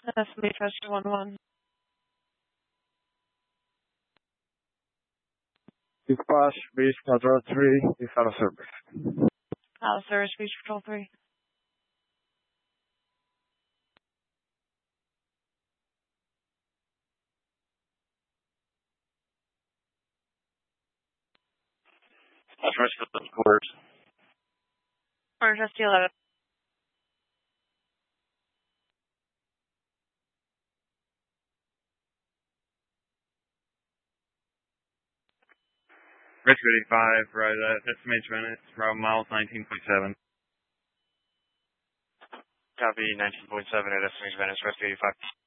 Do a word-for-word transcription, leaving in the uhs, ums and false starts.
Estimate rescue one one. Dispatch, Beach Patrol three is out of service. Out of service, Beach Patrol three. That's rescue those quarters. Orange S T eleven. Rescue eighty-five, right, uh, estimated minutes, route miles nineteen point seven. Copy, nineteen point seven at estimated minutes, rescue eighty-five.